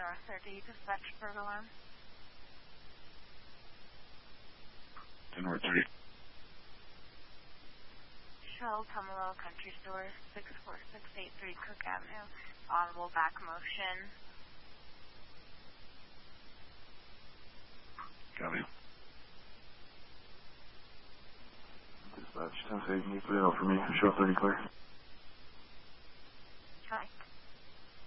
North 30, dispatch for alarm. North 30. Shell Tumalo Country Store, 64683 Cook Avenue, audible back motion. Copy. Dispatch 10 seconds, you put it out for me. Show 30 clear. Hi.